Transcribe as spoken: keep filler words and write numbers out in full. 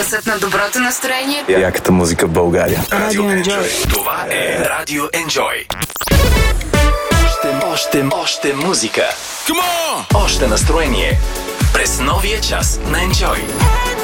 Гласът на доброто настроение. Яката музика в България. Радио Enjoy. Това е Радио Enjoy. Още, още, още музика. Още настроение. През новия час на Enjoy.